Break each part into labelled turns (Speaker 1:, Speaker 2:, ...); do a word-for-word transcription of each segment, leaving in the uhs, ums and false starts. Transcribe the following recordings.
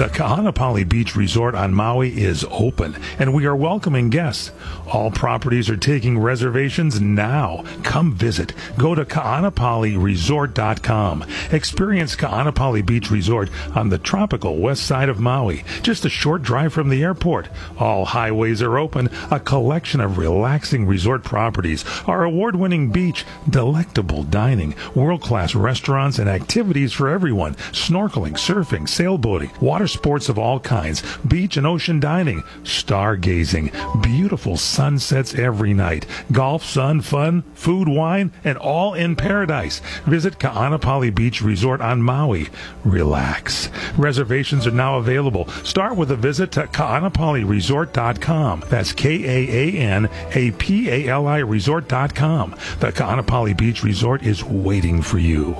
Speaker 1: The Ka'anapali Beach Resort on Maui is open, and we are welcoming guests. All properties are taking reservations now. Come visit. Go to Ka'anapali Resort dot com. Experience Ka'anapali Beach Resort on the tropical west side of Maui, just a short drive from the airport. All highways are open, a collection of relaxing resort properties, our award-winning beach, delectable dining, world-class restaurants, and activities for everyone: snorkeling, surfing, sailboating, water sports of all kinds, beach and ocean dining, stargazing, beautiful sunsets every night, golf, sun, fun, food, wine, and all in paradise. Visit Ka'anapali Beach Resort on Maui. Relax. Reservations are now available. Start with a visit to Ka'anapali Resort dot com. That's K A A N A P A L I Resort dot com. The Ka'anapali Beach Resort is waiting for you.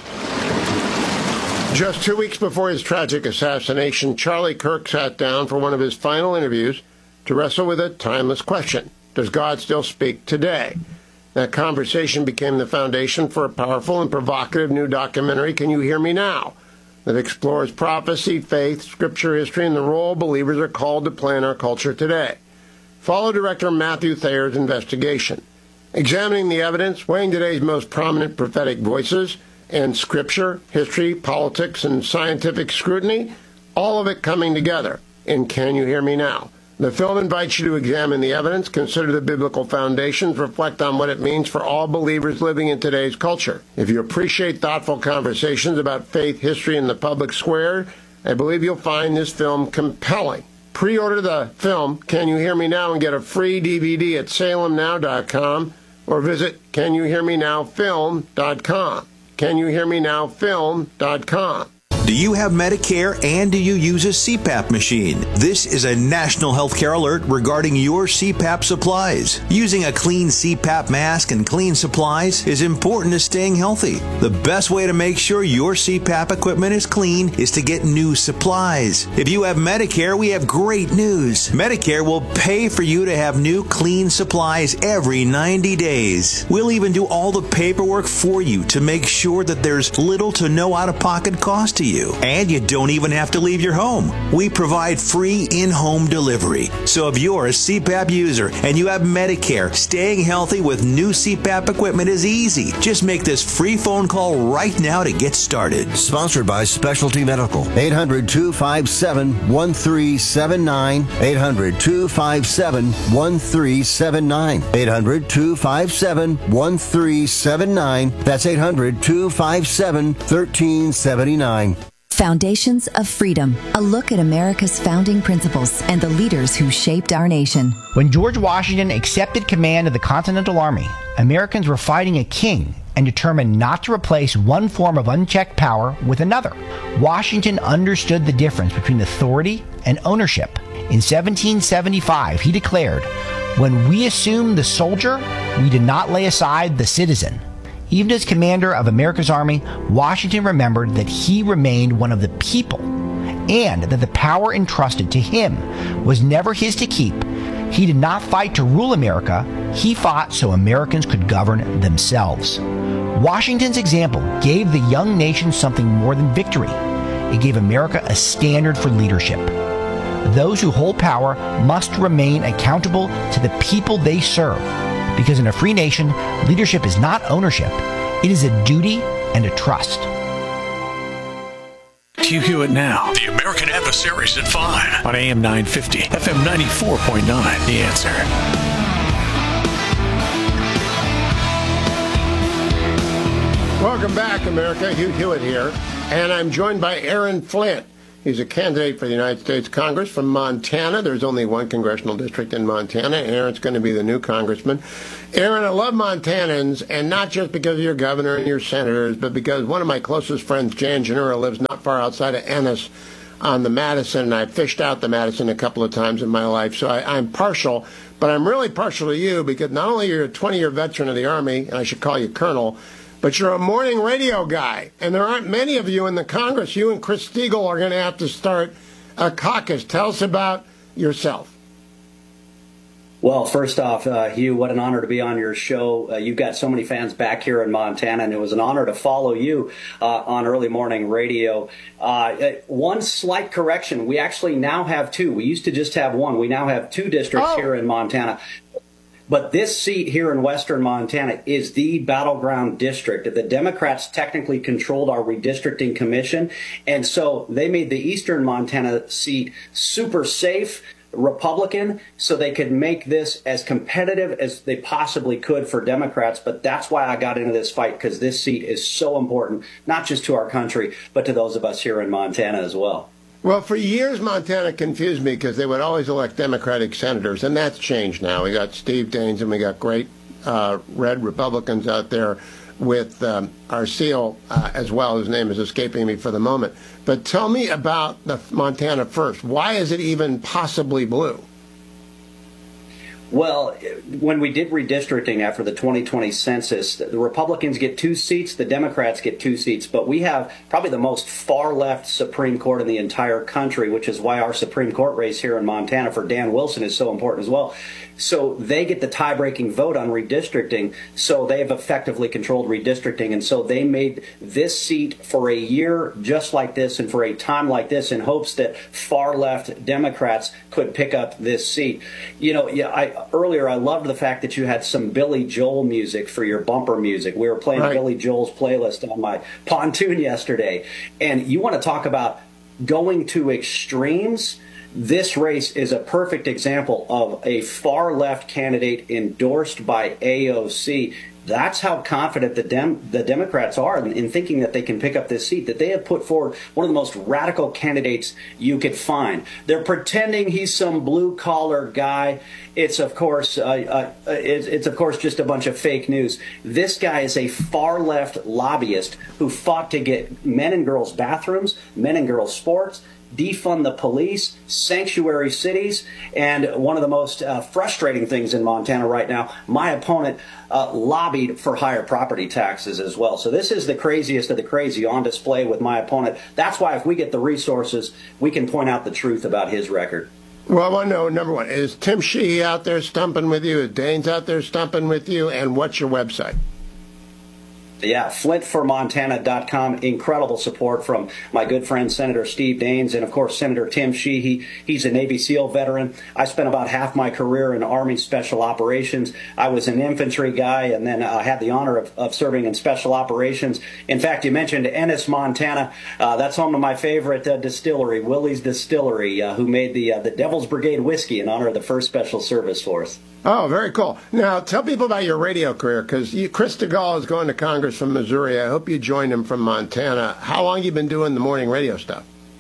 Speaker 2: Just two weeks before his tragic assassination, Charlie Kirk sat down for one of his final interviews to wrestle with a timeless question: does God still speak today? That conversation became the foundation for a powerful and provocative new documentary, Can You Hear Me Now?, that explores prophecy, faith, scripture, history, and the role believers are called to play in our culture today. Follow director Matthew Thayer's investigation, examining the evidence, weighing today's most prominent prophetic voices, and scripture, history, politics, and scientific scrutiny, all of it coming together in Can You Hear Me Now? The film invites you to examine the evidence, consider the biblical foundations, reflect on what it means for all believers living in today's culture. If you appreciate thoughtful conversations about faith, history, and the public square, I believe you'll find this film compelling. Pre-order the film, Can You Hear Me Now?, and get a free D V D at Salem Now dot com or visit Can You Hear Me Now Film dot com. Can You Hear Me Now Film dot com.
Speaker 3: Do you have Medicare and do you use a C PAP machine? This is a national healthcare alert regarding your C PAP supplies. Using a clean C PAP mask and clean supplies is important to staying healthy. The best way to make sure your C PAP equipment is clean is to get new supplies. If you have Medicare, we have great news. Medicare will pay for you to have new clean supplies every ninety days. We'll even do all the paperwork for you to make sure that there's little to no out-of-pocket cost to you. And you don't even have to leave your home. We provide free in-home delivery. So if you're a C PAP user and you have Medicare, staying healthy with new C PAP equipment is easy. Just make this free phone call right now to get started.
Speaker 4: Sponsored by Specialty Medical. eight hundred, two five seven, one three seven nine. eight hundred, two five seven, one three seven nine. eight hundred, two five seven, one three seven nine. That's eight hundred, two five seven, one three seven nine.
Speaker 5: Foundations of Freedom, a look at America's founding principles and the leaders who shaped our nation.
Speaker 6: When George Washington accepted command of the Continental Army, Americans were fighting a king and determined not to replace one form of unchecked power with another. Washington understood the difference between authority and ownership. In seventeen seventy-five, he declared, "When we assumed the soldier, we did not lay aside the citizen." Even as commander of America's Army, Washington remembered that he remained one of the people and that the power entrusted to him was never his to keep. He did not fight to rule America. He fought so Americans could govern themselves. Washington's example gave the young nation something more than victory. It gave America a standard for leadership. Those who hold power must remain accountable to the people they serve. Because in a free nation, leadership is not ownership. It is a duty and a trust.
Speaker 7: Hugh Hewitt Now. The American Adversaries at five on A M nine fifty, F M ninety-four point nine. The Answer.
Speaker 2: Welcome back, America. Hugh Hewitt here. And I'm joined by Aaron Flint. He's a candidate for the United States Congress from Montana. There's only one congressional district in Montana. Aaron's going to be the new congressman. Aaron, I love Montanans, and not just because of your governor and your senators, but because one of my closest friends, Jan Janura, lives not far outside of Ennis on the Madison, and I fished out the Madison a couple of times in my life. So I, I'm partial, but I'm really partial to you because not only are you a twenty-year veteran of the Army, and I should call you Colonel, but you're a morning radio guy, and there aren't many of you in the Congress. You and Chris Stegall are going to have to start a caucus. Tell us about yourself.
Speaker 8: Well, first off, uh, Hugh, what an honor to be on your show. Uh, you've got so many fans back here in Montana, and it was an honor to follow you uh, on early morning radio. Uh, one slight correction. We actually now have two. We used to just have one. We now have two districts oh. here in Montana. But this seat here in western Montana is the battleground district. The Democrats technically controlled our redistricting commission, and so they made the eastern Montana seat super safe, Republican, so they could make this as competitive as they possibly could for Democrats. But that's why I got into this fight, because this seat is so important, not just to our country, but to those of us here in Montana as well.
Speaker 2: Well, for years, Montana confused me because they would always elect Democratic senators, and that's changed now. We got Steve Daines, and we got great uh, red Republicans out there with um, Arceel uh, as well. His name is escaping me for the moment. But tell me about the Montana first. Why is it even possibly blue?
Speaker 8: Well, when we did redistricting after the twenty twenty census, the Republicans get two seats, the Democrats get two seats, but we have probably the most far-left Supreme Court in the entire country, which is why our Supreme Court race here in Montana for Dan Wilson is so important as well. So they get the tie-breaking vote on redistricting, so they have effectively controlled redistricting, and so they made this seat for a year just like this and for a time like this in hopes that far-left Democrats could pick up this seat. You know, yeah, I earlier I loved the fact that you had some Billy Joel music for your bumper music. We were playing right. Billy Joel's playlist on my pontoon yesterday, and you want to talk about going to extremes. This race is a perfect example of a far-left candidate endorsed by A O C. That's how confident the, Dem- the Democrats are in, in thinking that they can pick up this seat, that they have put forward one of the most radical candidates you could find. They're pretending he's some blue-collar guy. It's, of course, uh, uh, it's, it's, of course, just a bunch of fake news. This guy is a far-left lobbyist who fought to get men and girls bathrooms, men and girls sports, defund the police, sanctuary cities, and one of the most uh, frustrating things in Montana right now, my opponent uh, lobbied for higher property taxes as well. So this is the craziest of the crazy on display with my opponent. That's why if we get the resources, we can point out the truth about his record.
Speaker 2: Well, I want to know, number one, is Tim Sheehy out there stumping with you? Is Daines out there stumping with you? And what's your website?
Speaker 8: Yeah, flint for montana dot com. Incredible support from my good friend Senator Steve Daines and, of course, Senator Tim Sheehy. He's a Navy SEAL veteran. I spent about half my career in Army Special Operations. I was an infantry guy and then I uh, had the honor of, of serving in Special Operations. In fact, you mentioned Ennis, Montana. Uh, that's home to my favorite uh, distillery, Willie's Distillery, uh, who made the, uh, the Devil's Brigade whiskey in honor of the first Special Service Force.
Speaker 2: Oh, very cool. Now, tell people about your radio career, because Chris DeGaulle is going to Congress from Missouri. I hope you joined him from Montana. How long have you been doing the morning radio stuff?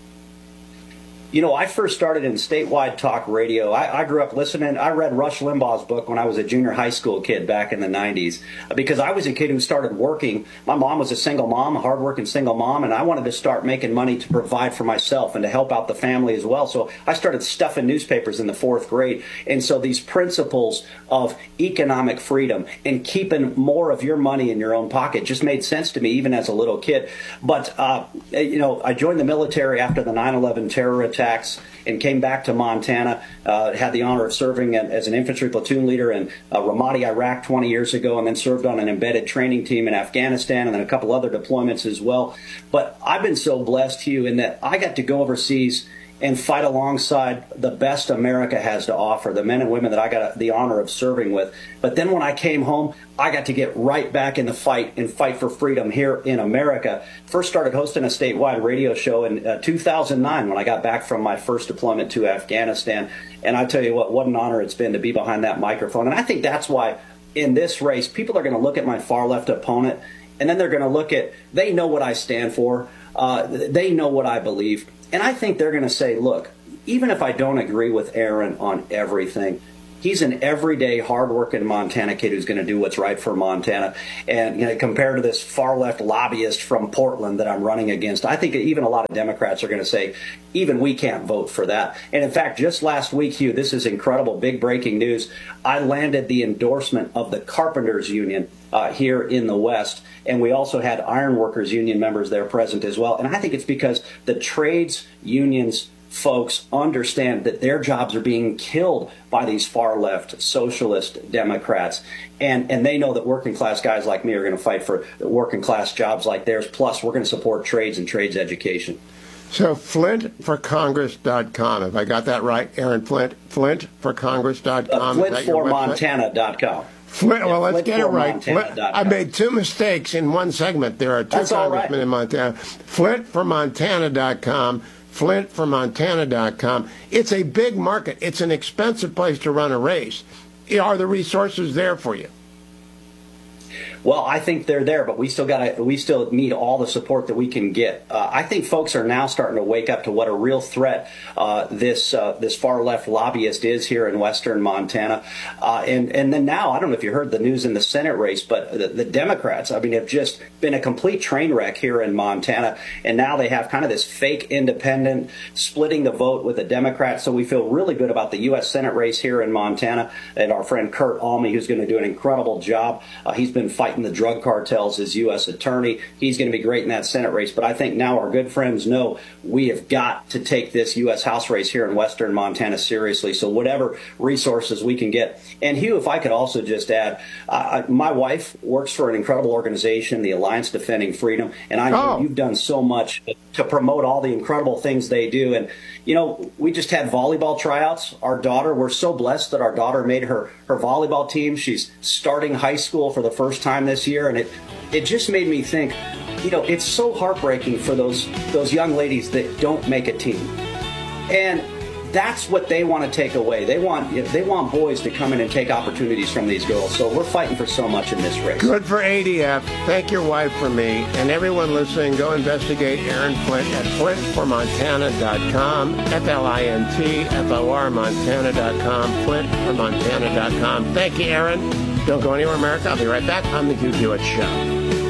Speaker 8: You know, I first started in statewide talk radio. I, I grew up listening. I read Rush Limbaugh's book when I was a junior high school kid back in the nineties because I was a kid who started working. My mom was a single mom, a hardworking single mom, and I wanted to start making money to provide for myself and to help out the family as well. So I started stuffing newspapers in the fourth grade. And so these principles of economic freedom and keeping more of your money in your own pocket just made sense to me even as a little kid. But, uh, you know, I joined the military after the nine eleven terror attack. And came back to Montana, uh, had the honor of serving as an infantry platoon leader in uh, Ramadi, Iraq twenty years ago, and then served on an embedded training team in Afghanistan and then a couple other deployments as well. But I've been so blessed, Hugh, in that I got to go overseas and fight alongside the best America has to offer, the men and women that I got the honor of serving with. But then when I came home, I got to get right back in the fight and fight for freedom here in America. First started hosting a statewide radio show in uh, two thousand nine when I got back from my first deployment to Afghanistan. And I tell you what, what an honor it's been to be behind that microphone. And I think that's why in this race, people are going to look at my far left opponent, and then they're going to look at, they know what I stand for. Uh, they know what I believe. And I think they're going to say, look, even if I don't agree with Aaron on everything, he's an everyday, hardworking Montana kid who's going to do what's right for Montana. And you know, compared to this far-left lobbyist from Portland that I'm running against, I think even a lot of Democrats are going to say, even we can't vote for that. And in fact, just last week, Hugh, this is incredible, big breaking news. I landed the endorsement of the Carpenters Union uh, here in the West. And we also had Ironworkers Union members there present as well. And I think it's because the trades unions folks understand that their jobs are being killed by these far left socialist Democrats. And, and they know that working class guys like me are going to fight for working class jobs like theirs. Plus, we're going to support trades and trades education.
Speaker 2: So flint for congress dot com. Have I got that right, Aaron Flint? flint for congress dot com.
Speaker 8: Uh, flint for montana dot com.
Speaker 2: Flint, well,
Speaker 8: yeah,
Speaker 2: let's get it right.
Speaker 8: Flint,
Speaker 2: I made two mistakes in one segment. There are two
Speaker 8: That's
Speaker 2: congressmen
Speaker 8: right.
Speaker 2: in Montana. flint for montana dot com. flint for montana dot com. It's a big market. It's an expensive place to run a race. Are the resources there for you?
Speaker 8: Well, I think they're there, but we still got to. We still need all the support that we can get. Uh, I think folks are now starting to wake up to what a real threat uh, this uh, this far left lobbyist is here in western Montana. Uh, and and then now, I don't know if you heard the news in the Senate race, but the, the Democrats, I mean, have just been a complete train wreck here in Montana, and now they have kind of this fake independent splitting the vote with the Democrats. So we feel really good about the U S Senate race here in Montana, and our friend Kurt Alme, who's going to do an incredible job. Uh, he's been fighting the drug cartels as U S attorney. He's going to be great in that Senate race. But I think now our good friends know we have got to take this U S House race here in western Montana seriously. So whatever resources we can get. And Hugh, if I could also just add, uh, my wife works for an incredible organization, the Alliance Defending Freedom. And I know
Speaker 2: oh.
Speaker 8: you've done so much to promote all the incredible things they do. And, you know, we just had volleyball tryouts. Our daughter, we're so blessed that our daughter made her, her volleyball team. She's starting high school for the first time this year. And it, it just made me think, you know, it's so heartbreaking for those, those young ladies that don't make a team. And that's what they want to take away. They want they want boys to come in and take opportunities from these girls. So we're fighting for so much in this race.
Speaker 2: Good for A D F. Thank your wife for me. And everyone listening, go investigate Aaron Flint at flint for montana dot com. F L I N T F O R Montana dot com. flint for montana dot com. Thank you, Aaron. Don't go anywhere, America. I'll be right back on The Hugh Hewitt Show.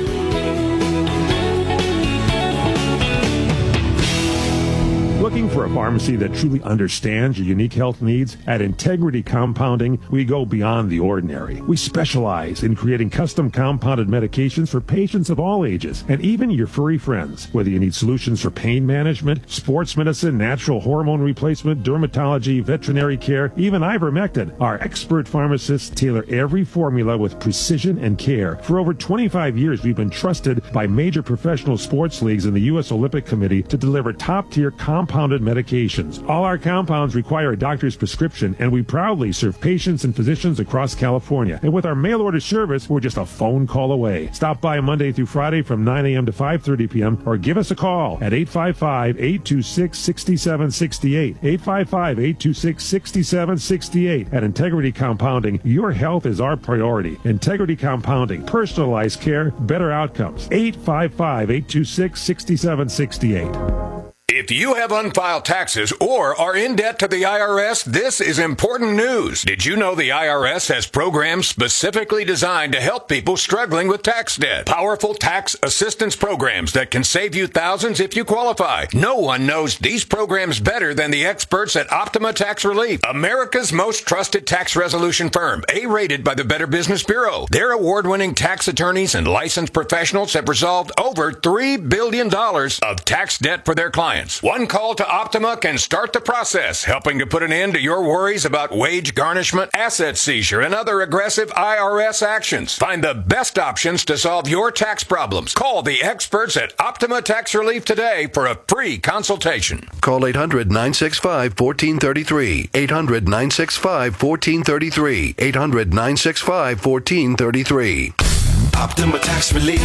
Speaker 1: Looking for a pharmacy that truly understands your unique health needs? At Integrity Compounding, we go beyond the ordinary. We specialize in creating custom compounded medications for patients of all ages, and even your furry friends. Whether you need solutions for pain management, sports medicine, natural hormone replacement, dermatology, veterinary care, even ivermectin, our expert pharmacists tailor every formula with precision and care. For over twenty-five years, we've been trusted by major professional sports leagues and the U S Olympic Committee to deliver top-tier compounded medications. All our compounds require a doctor's prescription, and we proudly serve patients and physicians across California. And with our mail-order service, we're just a phone call away. Stop by Monday through Friday from nine a.m. to five thirty p.m. or give us a call at eight five five, eight two six, six seven six eight. eight five five, eight two six, six seven six eight. At Integrity Compounding, your health is our priority. Integrity Compounding, personalized care, better outcomes. eight five five, eight two six, six seven six eight.
Speaker 9: If you have unfiled taxes or are in debt to the I R S, this is important news. Did you know the I R S has programs specifically designed to help people struggling with tax debt? Powerful tax assistance programs that can save you thousands if you qualify. No one knows these programs better than the experts at Optima Tax Relief, America's most trusted tax resolution firm, A-rated by the Better Business Bureau. Their award-winning tax attorneys and licensed professionals have resolved over three billion dollars of tax debt for their clients. One call to Optima can start the process, helping to put an end to your worries about wage garnishment, asset seizure, and other aggressive I R S actions. Find the best options to solve your tax problems. Call the experts at Optima Tax Relief today for a free consultation.
Speaker 10: Call eight hundred, nine six five, one four three three. eight hundred, nine six five, one four three three. eight hundred, nine six five, one four three three.
Speaker 11: Optima Tax Relief.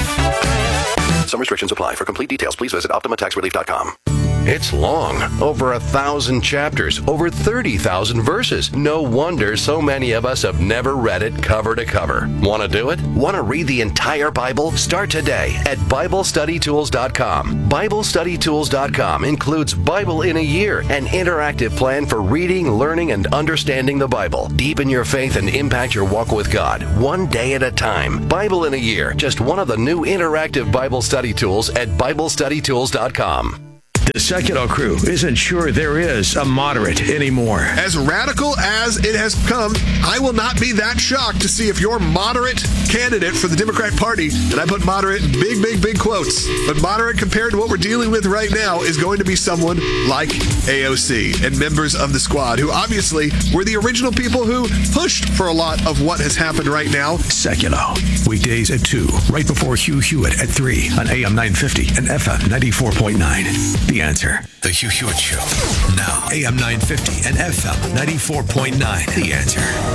Speaker 10: Some restrictions apply. For complete details, please visit optima tax relief dot com. It's long, over a thousand chapters, over thirty thousand verses. No wonder so many of us have never read it cover to cover. Want to do it? Want to read the entire Bible? Start today at Bible Study Tools dot com. Bible Study Tools dot com includes Bible in a Year, an interactive plan for reading, learning, and understanding the Bible. Deepen your faith and impact your walk with God, one day at a time. Bible in a Year, just one of the new interactive Bible study tools at Bible Study Tools dot com.
Speaker 12: The Secular crew isn't sure there is a moderate anymore.
Speaker 13: As radical as it has come, I will not be that shocked to see if your moderate candidate for the Democrat Party, and I put moderate in big, big, big quotes, but moderate compared to what we're dealing with right now is going to be someone like A O C and members of the squad, who obviously were the original people who pushed for a lot of what has happened right now.
Speaker 12: Secular, weekdays at two, right before Hugh Hewitt at three on A M nine fifty and F M ninety-four point nine. The Answer.
Speaker 11: The Hugh Hewitt Show. Now, A M nine fifty and F M ninety-four point nine. The Answer.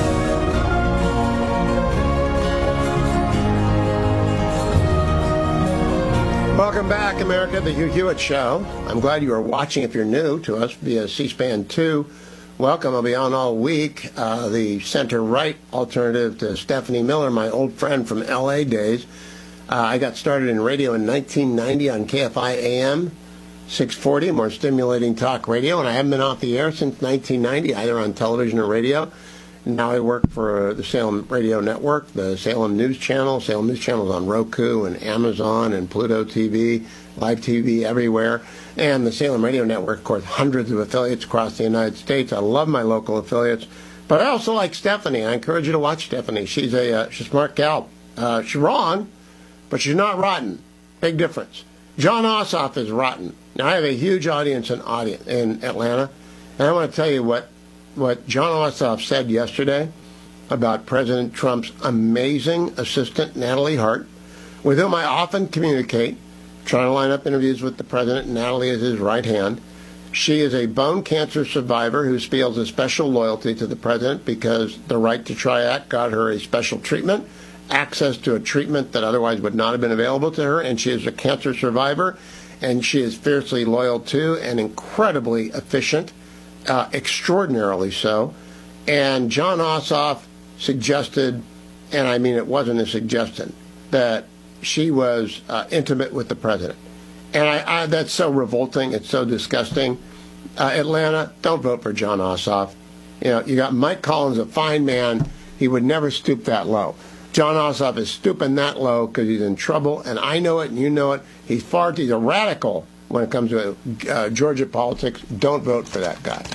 Speaker 2: Welcome back, America, the Hugh Hewitt Show. I'm glad you are watching if you're new to us via C-SPAN two. Welcome. I'll be on all week. Uh, the center-right alternative to Stephanie Miller, my old friend from L A days. Uh, I got started in radio in nineteen ninety on K F I A M six forty, more stimulating talk radio, and I haven't been off the air since nineteen ninety, either on television or radio. Now I work for the Salem Radio Network, the Salem News Channel. Salem News Channel is on Roku and Amazon and Pluto T V, Live T V, everywhere. And the Salem Radio Network, of course, hundreds of affiliates across the United States. I love my local affiliates. But I also like Stephanie. I encourage you to watch Stephanie. She's a, uh, she's a smart gal. Uh, she's wrong, but she's not rotten. Big difference. Jon Ossoff is rotten. Now, I have a huge audience in, audience in Atlanta, and I want to tell you what what Jon Ossoff said yesterday about President Trump's amazing assistant, Natalie Hart, with whom I often communicate, trying to line up interviews with the president. Natalie is his right hand. She is a bone cancer survivor who feels a special loyalty to the president because the Right to Try Act got her a special treatment, access to a treatment that otherwise would not have been available to her, and she is a cancer survivor, and she is fiercely loyal to and incredibly efficient. Uh, extraordinarily so. And Jon Ossoff suggested, and I mean it wasn't a suggestion, that she was uh, intimate with the president. And I, I, that's so revolting. It's so disgusting. Uh, Atlanta, don't vote for Jon Ossoff. You know, you got Mike Collins, a fine man. He would never stoop that low. Jon Ossoff is stooping that low because he's in trouble, and I know it, and you know it. He's far too, he's a radical when it comes to uh, Georgia politics. Don't vote for that guy.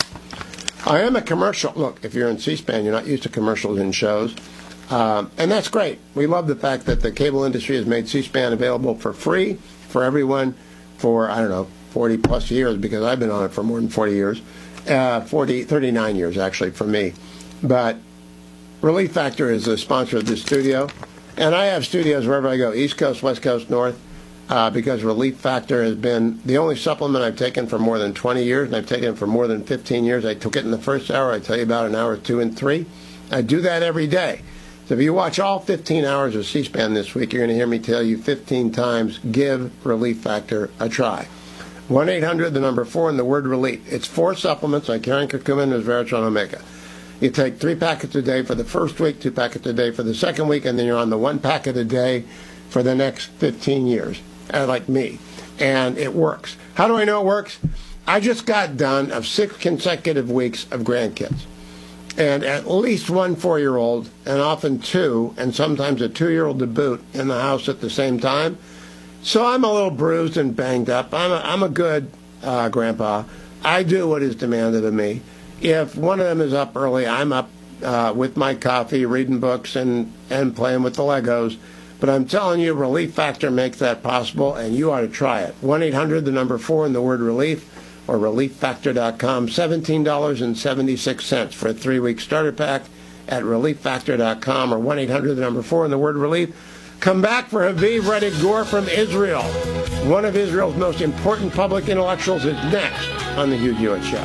Speaker 2: I am a commercial. Look, if you're in C-SPAN, you're not used to commercials in shows. Um, and that's great. We love the fact that the cable industry has made C-SPAN available for free for everyone for, I don't know, forty plus years, because I've been on it for more than forty years. Uh, forty, thirty-nine years, actually, for me. But Relief Factor is the sponsor of this studio. And I have studios wherever I go, East Coast, West Coast, North. Uh, because Relief Factor has been the only supplement I've taken for more than twenty years, and I've taken it for more than fifteen years. I took it in the first hour. I tell you about an hour two and three. I do that every day. So if you watch all fifteen hours of C-SPAN this week, you're going to hear me tell you fifteen times, give Relief Factor a try. one eight hundred, the number four, and the word relief. It's four supplements like Karen Curcumin and Resveratrol Omega. You take three packets a day for the first week, two packets a day for the second week, and then you're on the one packet a day for the next fifteen years. Uh, like me, and it works. How do I know it works? I just got done of six consecutive weeks of grandkids, and at least one four-year-old, and often two, and sometimes a two-year-old to boot in the house at the same time. So I'm a little bruised and banged up. I'm a, I'm a good uh, grandpa. I do what is demanded of me. If one of them is up early, I'm up uh, with my coffee, reading books, and, and playing with the Legos. But I'm telling you, Relief Factor makes that possible, and you ought to try it. one eight hundred, the number four, and the word relief, or relief factor dot com. seventeen dollars and seventy-six cents for a three-week starter pack at relief factor dot com, or one eight hundred, the number four, and the word relief. Come back for Haviv Reddick Gur from Israel. One of Israel's most important public intellectuals is next on the Hugh Hewitt Show.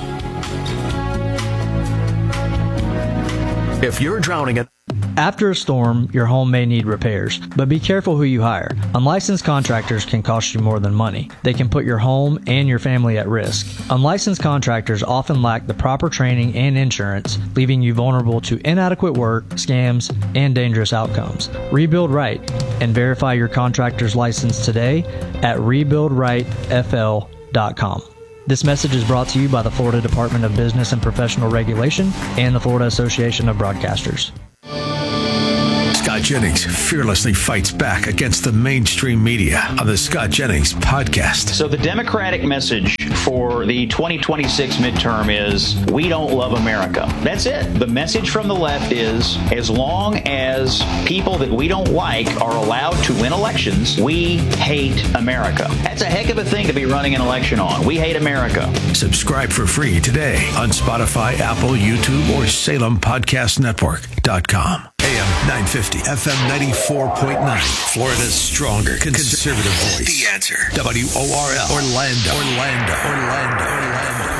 Speaker 14: If you're drowning in...
Speaker 15: After a storm, your home may need repairs, but be careful who you hire. Unlicensed contractors can cost you more than money. They can put your home and your family at risk. Unlicensed contractors often lack the proper training and insurance, leaving you vulnerable to inadequate work, scams, and dangerous outcomes. Rebuild Right and verify your contractor's license today at rebuild right f l dot com. This message is brought to you by the Florida Department of Business and Professional Regulation and the Florida Association of Broadcasters.
Speaker 12: Scott Jennings fearlessly fights back against the mainstream media on the Scott Jennings podcast.
Speaker 14: So the Democratic message for the twenty twenty-six midterm is, we don't love America. That's it. The message from the left is, as long as people that we don't like are allowed to win elections, we hate America. That's a heck of a thing to be running an election on. We hate America.
Speaker 12: Subscribe for free today on Spotify, Apple, YouTube, or Salem Podcast Network dot com. A M nine fifty, F M ninety-four point nine. Florida's stronger conservative voice. The Answer. W O R L. Orlando. Orlando. Orlando. Orlando.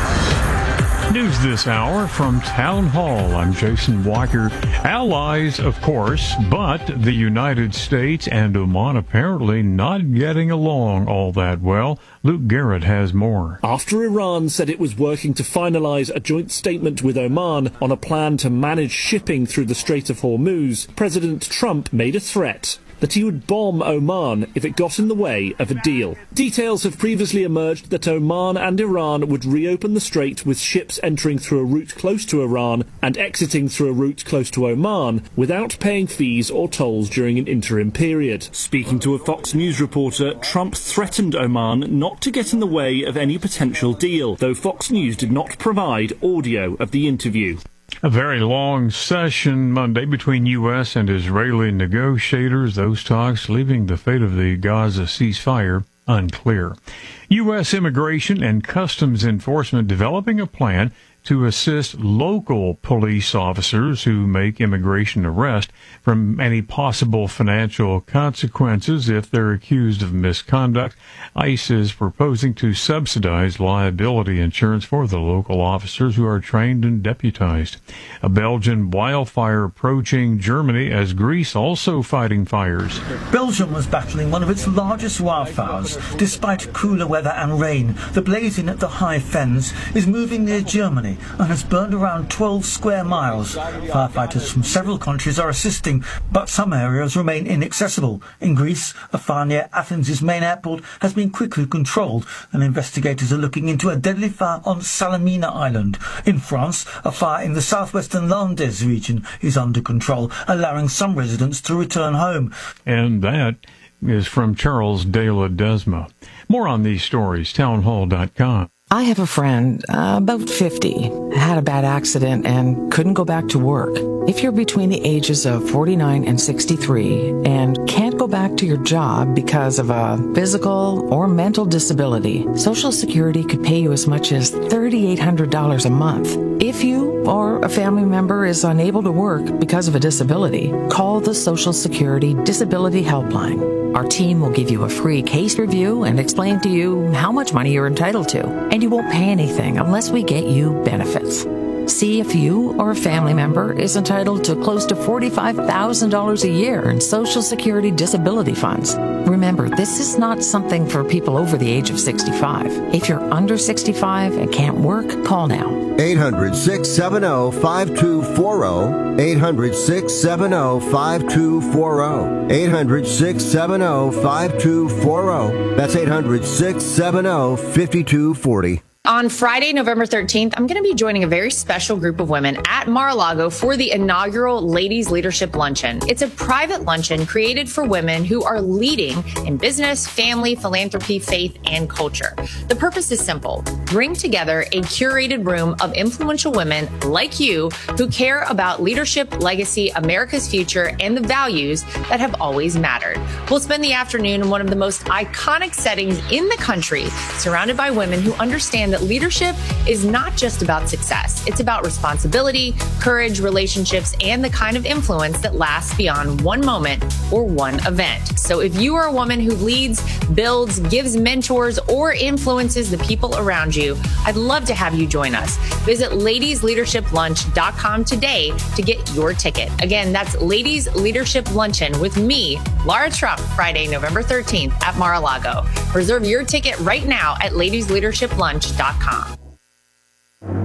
Speaker 16: News this hour from Town Hall. I'm Jason Walker. Allies, of course, but the United States and Oman apparently not getting along all that well. Luke Garrett has more.
Speaker 17: After Iran said it was working to finalize a joint statement with Oman on a plan to manage shipping through the Strait of Hormuz, President Trump made a threat that he would bomb Oman if it got in the way of a deal. Details have previously emerged that Oman and Iran would reopen the strait with ships entering through a route close to Iran and exiting through a route close to Oman without paying fees or tolls during an interim period. Speaking to a Fox News reporter, Trump threatened Oman not to get in the way of any potential deal, though Fox News did not provide audio of the interview.
Speaker 16: A very long session Monday between U S and Israeli negotiators, those talks leaving the fate of the Gaza ceasefire unclear. U S Immigration and Customs Enforcement developing a plan to assist local police officers who make immigration arrest from any possible financial consequences if they're accused of misconduct. ICE is proposing to subsidize liability insurance for the local officers who are trained and deputized. A Belgian wildfire approaching Germany as Greece also fighting fires.
Speaker 18: Belgium was battling one of its largest wildfires. Despite cooler weather and rain, the blazing at the High Fens is moving near Germany and has burned around twelve square miles. Firefighters from several countries are assisting, but some areas remain inaccessible. In Greece, a fire near Athens' main airport has been quickly controlled, and investigators are looking into a deadly fire on Salamina Island. In France, a fire in the southwestern Landes region is under control, allowing some residents to return home.
Speaker 16: And that is from Charles de Ledesma. More on these stories, townhall dot com.
Speaker 19: I have a friend, uh, about fifty, had a bad accident and couldn't go back to work. If you're between the ages of forty-nine and sixty-three and can't go back to your job because of a physical or mental disability, Social Security could pay you as much as three thousand eight hundred dollars a month. If you or a family member is unable to work because of a disability, call the Social Security Disability Helpline. Our team will give you a free case review and explain to you how much money you're entitled to. And you won't pay anything unless we get you benefits. See if you or a family member is entitled to close to forty-five thousand dollars a year in Social Security disability funds. Remember, this is not something for people over the age of sixty-five. If you're under sixty-five and can't work, call now.
Speaker 4: eight hundred, six seven zero, five two four zero. eight hundred, six seven zero, five two four zero. eight hundred, six seven zero, five two four zero. That's eight hundred, six seven zero, five two four zero.
Speaker 20: On Friday, November thirteenth, I'm going to be joining a very special group of women at Mar-a-Lago for the inaugural Ladies Leadership Luncheon. It's a private luncheon created for women who are leading in business, family, philanthropy, faith, and culture. The purpose is simple. Bring together a curated room of influential women like you who care about leadership, legacy, America's future, and the values that have always mattered. We'll spend the afternoon in one of the most iconic settings in the country, surrounded by women who understand that leadership is not just about success. It's about responsibility, courage, relationships, and the kind of influence that lasts beyond one moment or one event. So if you are a woman who leads, builds, gives mentors, or influences the people around you, I'd love to have you join us. Visit ladies leadership lunch dot com today to get your ticket. Again, that's Ladies Leadership Luncheon with me, Laura Trump, Friday, November thirteenth at Mar-a-Lago. Reserve your ticket right now at ladies leadership lunch dot com.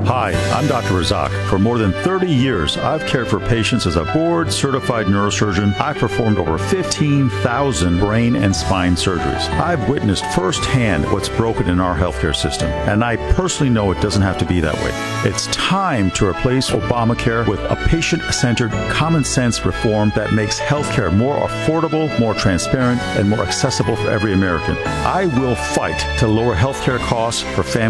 Speaker 21: Hi, I'm Doctor Razak. For more than thirty years, I've cared for patients as a board-certified neurosurgeon. I've performed over fifteen thousand brain and spine surgeries. I've witnessed firsthand what's broken in our healthcare system, and I personally know it doesn't have to be that way. It's time to replace Obamacare with a patient-centered, common-sense reform that makes healthcare more affordable, more transparent, and more accessible for every American. I will fight to lower healthcare costs for families